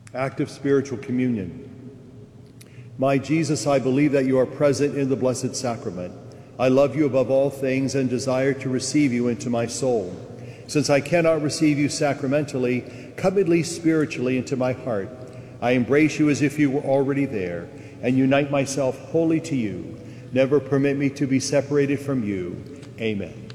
Act of spiritual communion. My Jesus, I believe that you are present in the Blessed Sacrament. I love you above all things and desire to receive you into my soul. Since I cannot receive you sacramentally, come at least spiritually into my heart. I embrace you as if you were already there and unite myself wholly to you. Never permit me to be separated from you. Amen.